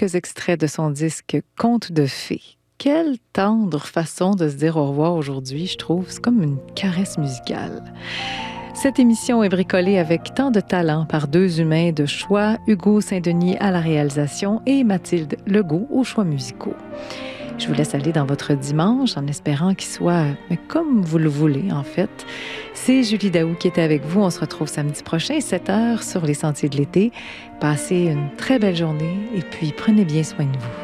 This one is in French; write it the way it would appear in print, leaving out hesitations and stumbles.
quelques extraits de son disque Contes de fées. Quelle tendre façon de se dire au revoir aujourd'hui, je trouve. C'est comme une caresse musicale. Cette émission est bricolée avec tant de talent par deux humains de choix, Hugo Saint-Denis à la réalisation et Mathilde Legault aux choix musicaux. Je vous laisse aller dans votre dimanche en espérant qu'il soit comme vous le voulez, en fait. C'est Julie Daou qui était avec vous. On se retrouve samedi prochain, 7h, sur les Sentiers de l'été. Passez une très belle journée et puis prenez bien soin de vous.